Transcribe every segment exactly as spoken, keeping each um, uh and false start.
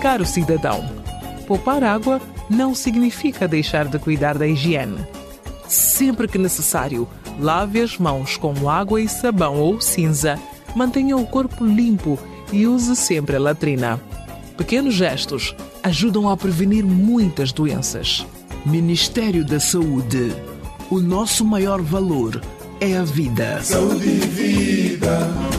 Caro cidadão, poupar água não significa deixar de cuidar da higiene. Sempre que necessário, lave as mãos com água e sabão ou cinza, mantenha o corpo limpo e use sempre a latrina. Pequenos gestos ajudam a prevenir muitas doenças. Ministério da Saúde. O nosso maior valor é a vida. Saúde e vida.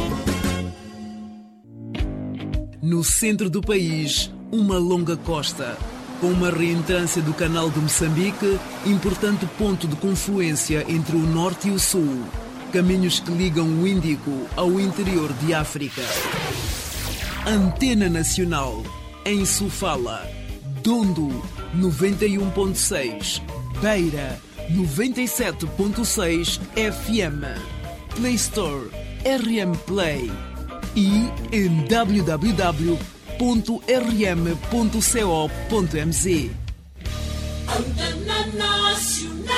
No centro do país, uma longa costa, com uma reentrância do Canal de Moçambique, importante ponto de confluência entre o norte e o sul. Caminhos que ligam o Índico ao interior de África. Antena Nacional, em Sofala. Dondo, noventa e um ponto seis. Beira, noventa e sete ponto seis F M. Play Store, R M Play. E em w w w ponto r m ponto co ponto m z. Antena Nacional.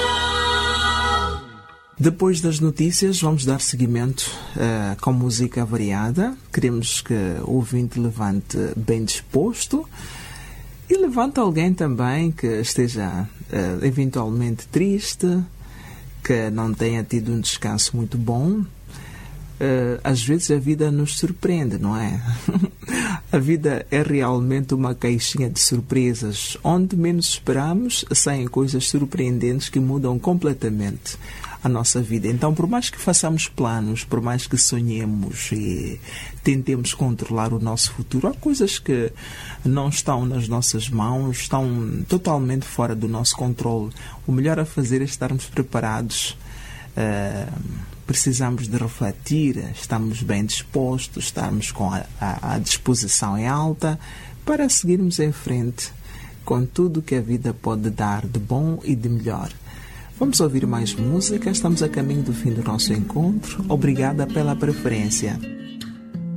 Depois das notícias, vamos dar seguimento uh, com música variada. Queremos que o ouvinte levante bem disposto e levante alguém também que esteja uh, eventualmente triste, que não tenha tido um descanso muito bom. Uh, às vezes a vida nos surpreende, não é? A vida é realmente uma caixinha de surpresas. Onde menos esperamos, saem coisas surpreendentes que mudam completamente a nossa vida. Então, por mais que façamos planos, por mais que sonhemos e tentemos controlar o nosso futuro, há coisas que não estão nas nossas mãos, estão totalmente fora do nosso controle. O melhor a fazer é estarmos preparados. Uh, precisamos de refletir, estamos bem dispostos, estarmos com a, a, a disposição em alta para seguirmos em frente com tudo que a vida pode dar de bom e de melhor. Vamos ouvir mais música, estamos a caminho do fim do nosso encontro. Obrigada pela preferência.